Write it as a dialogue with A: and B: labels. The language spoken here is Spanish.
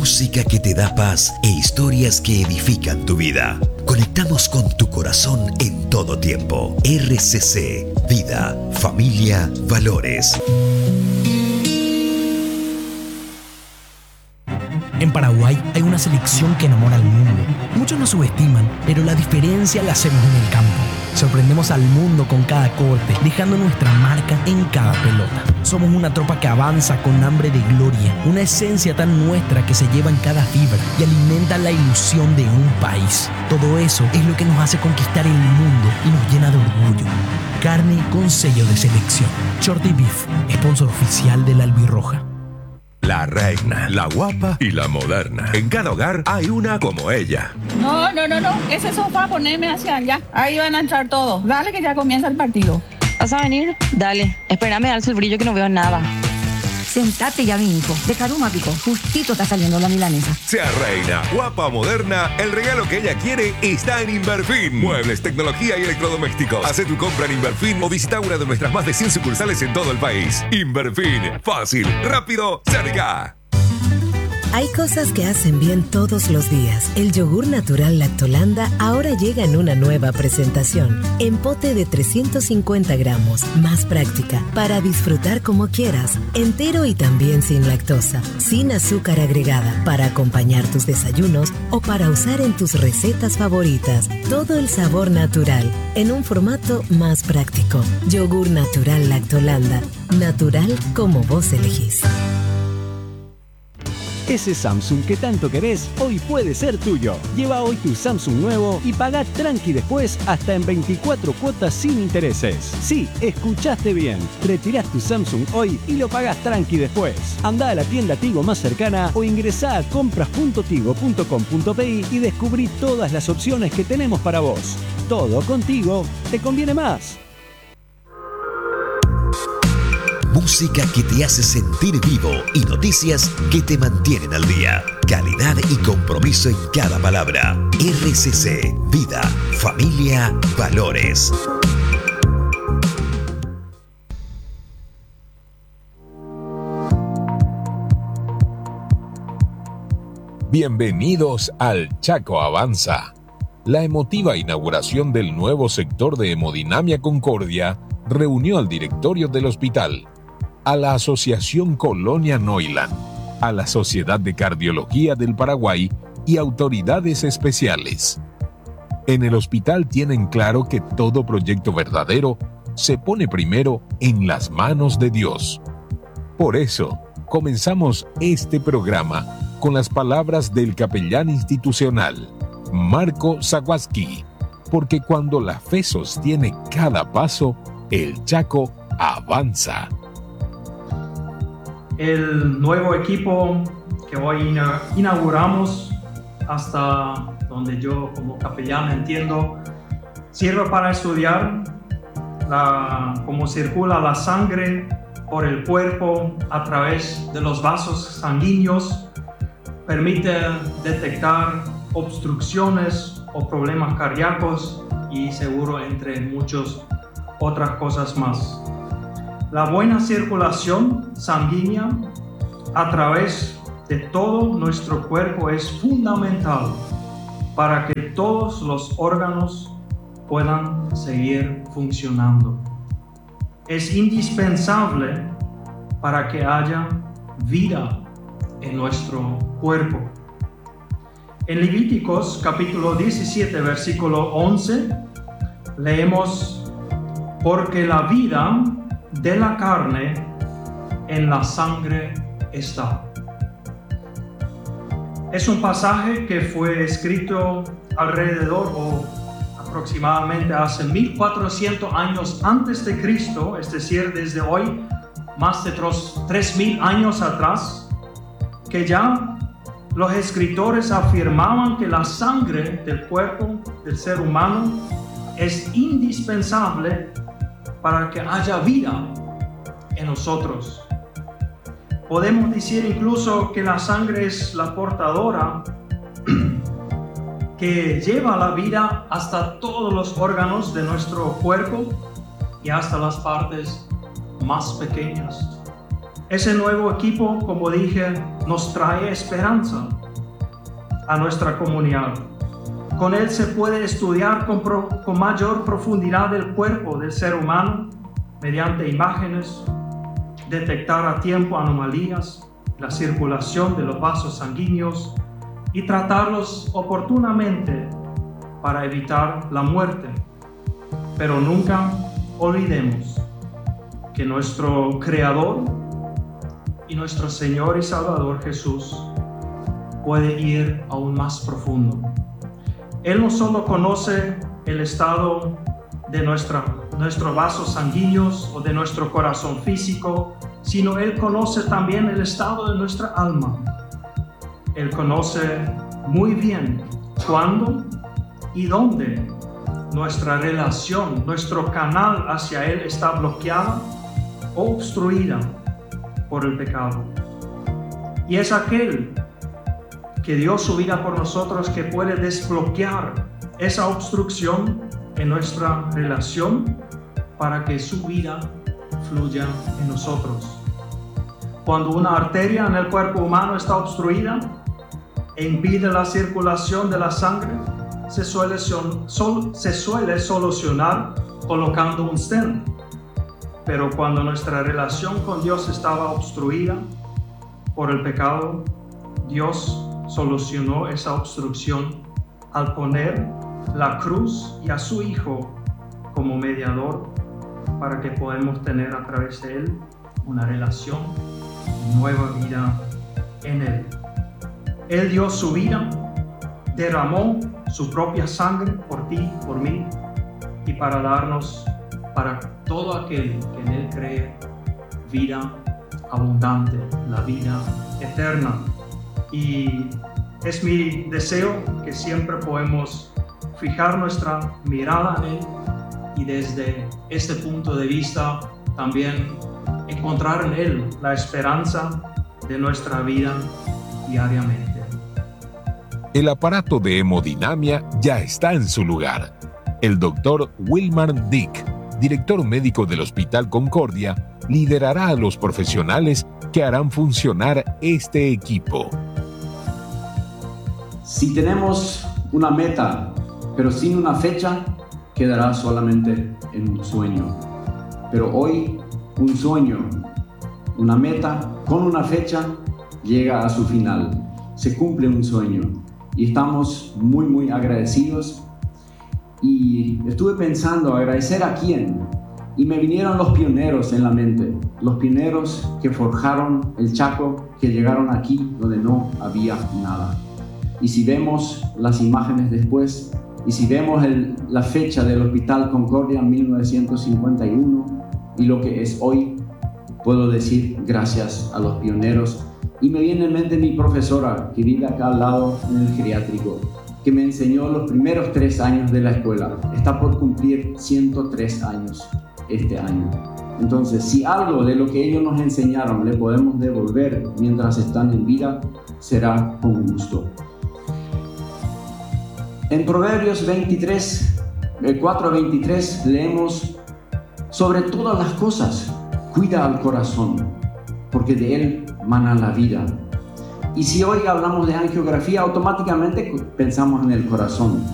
A: Música que te da paz e historias que edifican tu vida. Conectamos con tu corazón en todo tiempo. RCC, vida, familia, valores.
B: En Paraguay hay una selección que enamora al mundo. Muchos nos subestiman, pero la diferencia la hacemos en el campo. Sorprendemos al mundo con cada corte, dejando nuestra marca en cada pelota. Somos una tropa que avanza con hambre de gloria, una esencia tan nuestra que se lleva en cada fibra y alimenta la ilusión de un país. Todo eso es lo que nos hace conquistar el mundo y nos llena de orgullo. Carne con sello de selección. Shorty Beef, sponsor oficial de la Albirroja.
C: La reina, la guapa y la moderna. En cada hogar hay una como ella.
D: No. Ese sofá poneme hacia allá. Ahí van a entrar todos. Dale que ya comienza el partido.
E: ¿Vas a venir? Dale. Espérame, alzo el brillo que no veo nada.
F: Sentate ya, mi hijo. De Caruma, Pico. Justito está saliendo la milanesa.
C: Sea reina, guapa o moderna, el regalo que ella quiere está en Inverfin. Muebles, tecnología y electrodomésticos. Haz tu compra en Inverfin o visita una de nuestras más de 100 sucursales en todo el país. Inverfin. Fácil, rápido, cerca.
G: Hay cosas que hacen bien todos los días. El yogur natural Lactolanda ahora llega en una nueva presentación. En pote de 350 gramos. Más práctica, para disfrutar como quieras. Entero y también sin lactosa. Sin azúcar agregada, para acompañar tus desayunos o para usar en tus recetas favoritas. Todo el sabor natural, en un formato más práctico. Yogur natural Lactolanda. Natural como vos elegís.
H: Ese Samsung que tanto querés, hoy puede ser tuyo. Lleva hoy tu Samsung nuevo y pagá tranqui después hasta en 24 cuotas sin intereses. Sí, escuchaste bien. Retirás tu Samsung hoy y lo pagás tranqui después. Andá a la tienda Tigo más cercana o ingresá a compras.tigo.com.pi y descubrí todas las opciones que tenemos para vos. Todo contigo te conviene más.
A: Música que te hace sentir vivo y noticias que te mantienen al día. Calidad y compromiso en cada palabra. RCC, vida, familia, valores.
I: Bienvenidos al Chaco Avanza. La emotiva inauguración del nuevo sector de Hemodinamia Concordia reunió al directorio del hospital, a la Asociación Colonia Noiland, a la Sociedad de Cardiología del Paraguay y autoridades especiales. En el hospital tienen claro que todo proyecto verdadero se pone primero en las manos de Dios. Por eso, comenzamos este programa con las palabras del capellán institucional, Marco Zaguaski, porque cuando la fe sostiene cada paso, el Chaco avanza.
J: El nuevo equipo que hoy inauguramos, hasta donde yo como capellán entiendo, sirve para estudiar cómo circula la sangre por el cuerpo a través de los vasos sanguíneos, permite detectar obstrucciones o problemas cardíacos y seguro entre muchas otras cosas más. La buena circulación sanguínea a través de todo nuestro cuerpo es fundamental para que todos los órganos puedan seguir funcionando. Es indispensable para que haya vida en nuestro cuerpo. En Levíticos capítulo 17 versículo 11 leemos: porque la vida de la carne en la sangre está. Es un pasaje que fue escrito alrededor o aproximadamente hace 1400 años antes de Cristo, es decir, desde hoy, más de 3000 años atrás, que ya los escritores afirmaban que la sangre del cuerpo del ser humano es indispensable para que haya vida en nosotros. Podemos decir incluso que la sangre es la portadora que lleva la vida hasta todos los órganos de nuestro cuerpo y hasta las partes más pequeñas. Ese nuevo equipo, como dije, nos trae esperanza a nuestra comunidad. Con él se puede estudiar con mayor profundidad el cuerpo del ser humano mediante imágenes, detectar a tiempo anomalías, la circulación de los vasos sanguíneos y tratarlos oportunamente para evitar la muerte. Pero nunca olvidemos que nuestro Creador y nuestro Señor y Salvador Jesús puede ir aún más profundo. Él no solo conoce el estado de nuestros vasos sanguíneos o de nuestro corazón físico, sino Él conoce también el estado de nuestra alma. Él conoce muy bien cuándo y dónde nuestra relación, nuestro canal hacia Él está bloqueada o obstruida por el pecado. Y es aquel que dio su vida por nosotros que puede desbloquear esa obstrucción en nuestra relación para que su vida fluya en nosotros. Cuando una arteria en el cuerpo humano está obstruida e impide la circulación de la sangre, se suele solucionar colocando un stent. Pero cuando nuestra relación con Dios estaba obstruida por el pecado, Dios solucionó esa obstrucción al poner la cruz y a su Hijo como mediador para que podamos tener a través de Él una relación y nueva vida en Él. Él dio su vida, derramó su propia sangre por ti, por mí, y para darnos, para todo aquel que en Él cree, vida abundante, la vida eterna. Y es mi deseo que siempre podemos fijar nuestra mirada en Él y desde este punto de vista también encontrar en Él la esperanza de nuestra vida diariamente.
I: El aparato de hemodinamia ya está en su lugar. El doctor Wilmar Dick, director médico del Hospital Concordia, liderará a los profesionales que harán funcionar este equipo.
K: Si tenemos una meta, pero sin una fecha, quedará solamente en un sueño. Pero hoy, un sueño, una meta con una fecha, llega a su final. Se cumple un sueño. Y estamos muy, muy agradecidos. Y estuve pensando, ¿agradecer a quién? Y me vinieron los pioneros en la mente. Los pioneros que forjaron el Chaco, que llegaron aquí donde no había nada. Y si vemos las imágenes después, y si vemos la fecha del Hospital Concordia 1951 y lo que es hoy, puedo decir gracias a los pioneros. Y me viene en mente mi profesora, que vive acá al lado en el geriátrico, que me enseñó los primeros 3 años de la escuela. Está por cumplir 103 años este año. Entonces, si algo de lo que ellos nos enseñaron le podemos devolver mientras están en vida, será con gusto. En Proverbios 4:23 leemos: sobre todas las cosas, cuida al corazón, porque de él mana la vida. Y si hoy hablamos de angiografía, automáticamente pensamos en el corazón.